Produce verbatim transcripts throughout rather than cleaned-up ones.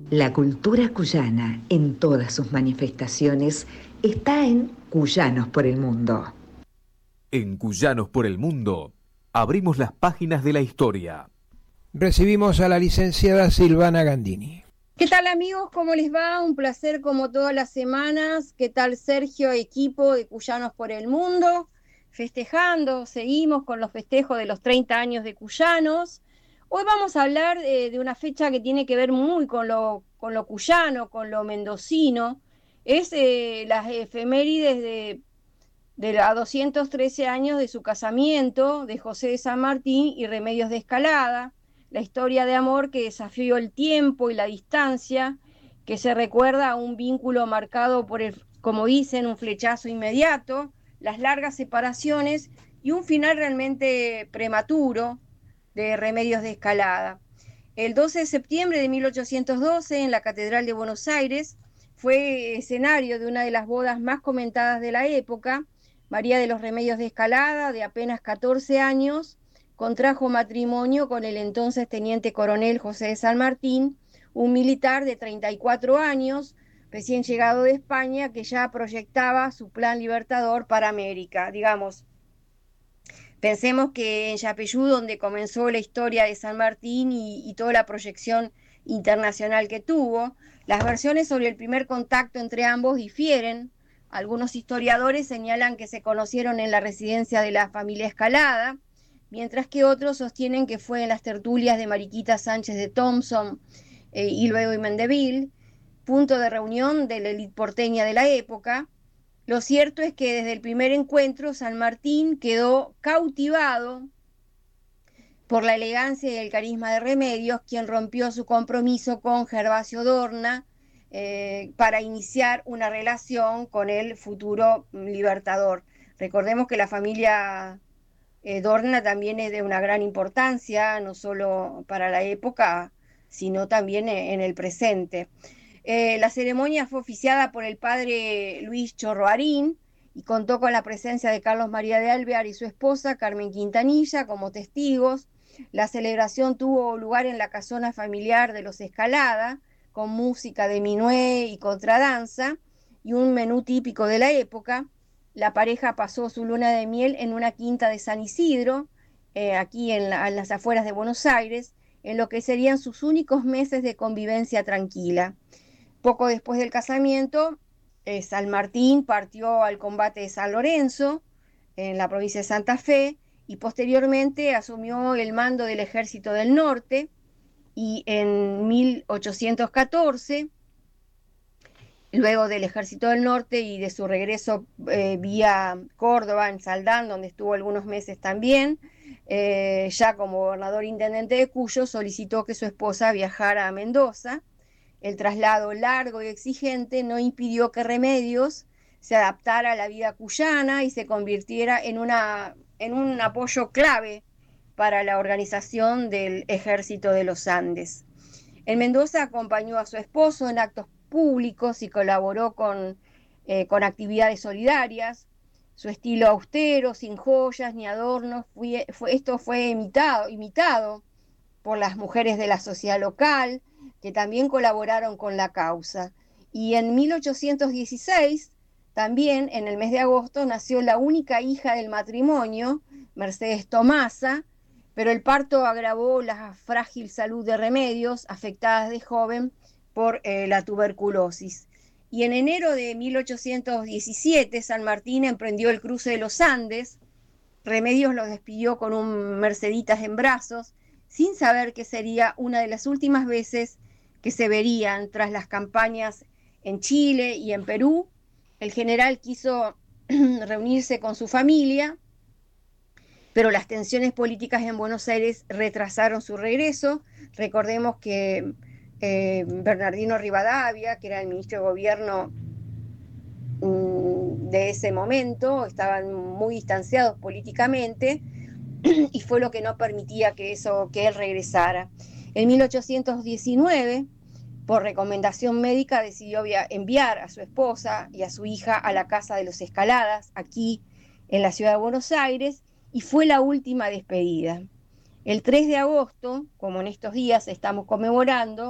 La cultura cuyana, en todas sus manifestaciones, está en Cuyanos por el Mundo. En Cuyanos por el Mundo, abrimos las páginas de la historia. Recibimos a la licenciada Silvana Gandini. ¿Qué tal, amigos? ¿Cómo les va? Un placer como todas las semanas. ¿Qué tal, Sergio, equipo de Cuyanos por el Mundo? Festejando, seguimos con los festejos de los treinta años de Cuyanos. Hoy vamos a hablar eh, de una fecha que tiene que ver muy con lo, con lo cuyano, con lo mendocino. Es eh, las efemérides de, de a doscientos trece años de su casamiento de José de San Martín y Remedios de Escalada. La historia de amor que desafió el tiempo y la distancia, que se recuerda a un vínculo marcado por el, como dicen, un flechazo inmediato, las largas separaciones y un final realmente prematuro de Remedios de Escalada. El doce de septiembre de mil ochocientos doce, en la Catedral de Buenos Aires, fue escenario de una de las bodas más comentadas de la época. María de los Remedios de Escalada, de apenas catorce años, contrajo matrimonio con el entonces teniente coronel José de San Martín, un militar de treinta y cuatro años, recién llegado de España, que ya proyectaba su plan libertador para América. Digamos, pensemos que en Yapeyú, donde comenzó la historia de San Martín y, y toda la proyección internacional que tuvo, las versiones sobre el primer contacto entre ambos difieren. Algunos historiadores señalan que se conocieron en la residencia de la familia Escalada, mientras que otros sostienen que fue en las tertulias de Mariquita Sánchez de Thompson eh, y luego de Mendeville, punto de reunión de la élite porteña de la época. Lo cierto es que desde el primer encuentro San Martín quedó cautivado por la elegancia y el carisma de Remedios, quien rompió su compromiso con Gervasio Dorna eh, para iniciar una relación con el futuro libertador. Recordemos que la familia eh, Dorna también es de una gran importancia, no solo para la época, sino también en el presente. Eh, la ceremonia fue oficiada por el padre Luis Chorroarín y contó con la presencia de Carlos María de Alvear y su esposa Carmen Quintanilla como testigos. La celebración tuvo lugar en la casona familiar de los Escalada, con música de minué y contradanza y un menú típico de la época. La pareja pasó su luna de miel en una quinta de San Isidro, eh, aquí en, la, en las afueras de Buenos Aires, en lo que serían sus únicos meses de convivencia tranquila. Poco después del casamiento, eh, San Martín partió al combate de San Lorenzo, en la provincia de Santa Fe, y posteriormente asumió el mando del Ejército del Norte, y en mil ochocientos catorce, luego del Ejército del Norte y de su regreso eh, vía Córdoba, en Saldán, donde estuvo algunos meses también, eh, ya como gobernador intendente de Cuyo, solicitó que su esposa viajara a Mendoza. El traslado largo y exigente no impidió que Remedios se adaptara a la vida cuyana y se convirtiera en, una, en un apoyo clave para la organización del Ejército de los Andes. En Mendoza acompañó a su esposo en actos públicos y colaboró con, eh, con actividades solidarias. Su estilo austero, sin joyas ni adornos, fue, fue, esto fue imitado, imitado por las mujeres de la sociedad local, que también colaboraron con la causa. Y en mil ochocientos dieciséis, también en el mes de agosto, nació la única hija del matrimonio, Mercedes Tomasa, pero el parto agravó la frágil salud de Remedios, afectadas de joven por eh, la tuberculosis. Y en enero de mil ochocientos diecisiete, San Martín emprendió el cruce de los Andes. Remedios los despidió con un Merceditas en brazos, sin saber que sería una de las últimas veces que se verían tras las campañas en Chile y en Perú. El general quiso reunirse con su familia, pero las tensiones políticas en Buenos Aires retrasaron su regreso. Recordemos que eh, Bernardino Rivadavia, que era el ministro de Gobierno mmm, de ese momento, estaban muy distanciados políticamente, y fue lo que no permitía que, eso, que él regresara. En mil ochocientos diecinueve, por recomendación médica, decidió enviar a su esposa y a su hija a la casa de los Escaladas, aquí en la ciudad de Buenos Aires, y fue la última despedida. El tres de agosto, como en estos días estamos conmemorando,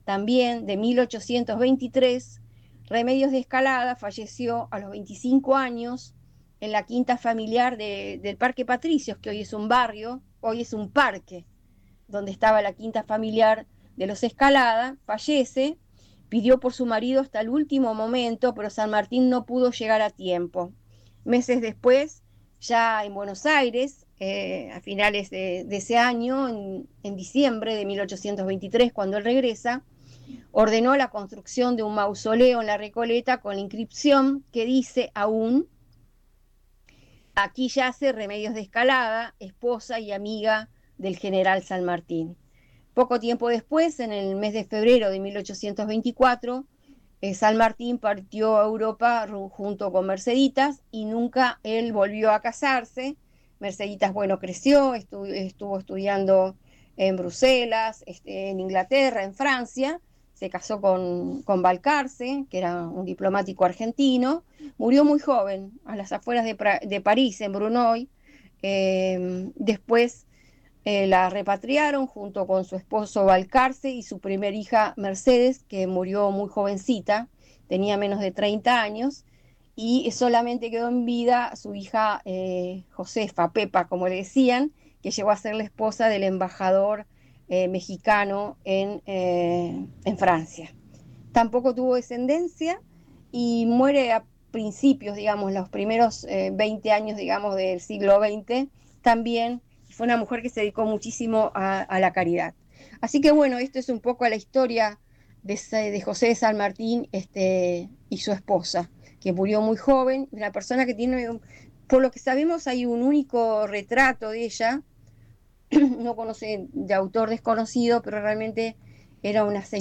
también de mil ochocientos veintitrés, Remedios de Escalada falleció a los veinticinco años en la quinta familiar de, del Parque Patricios, que hoy es un barrio, hoy es un parque, donde estaba la quinta familiar de los Escalada. Fallece, pidió por su marido hasta el último momento, pero San Martín no pudo llegar a tiempo. Meses después, ya en Buenos Aires, eh, a finales de, de ese año, en, en diciembre de mil ochocientos veintitrés, cuando él regresa, ordenó la construcción de un mausoleo en la Recoleta con la inscripción que dice aún: aquí yace Remedios de Escalada, esposa y amiga del general San Martín. Poco tiempo después, en el mes de febrero de mil ochocientos veinticuatro, eh, San Martín partió a Europa junto con Merceditas y nunca él volvió a casarse. Merceditas, bueno, creció, estu estuvo estudiando en Bruselas, este, en Inglaterra, en Francia, se casó con, con Balcarce, que era un diplomático argentino, murió muy joven, a las afueras de, de París, en Brunoy. Eh, después eh, la repatriaron junto con su esposo Balcarce y su primer hija Mercedes, que murió muy jovencita, tenía menos de treinta años, y solamente quedó en vida su hija eh, Josefa, Pepa, como le decían, que llegó a ser la esposa del embajador eh, mexicano en, eh, en Francia. Tampoco tuvo descendencia y muere a principios, digamos, los primeros eh, veinte años, digamos, del siglo veinte, también fue una mujer que se dedicó muchísimo a, a la caridad. Así que bueno, esto es un poco la historia de, de José de San Martín este, y su esposa, que murió muy joven, una persona que tiene, por lo que sabemos, hay un único retrato de ella, no conoce, de autor desconocido, pero realmente era una señora